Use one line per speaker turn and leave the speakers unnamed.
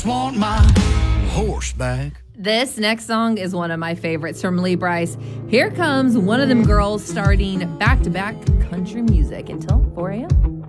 Want my horseback.
This next song is one of my favorites from Lee Brice. Here comes one of them girls starting back-to-back country music until 4 a.m.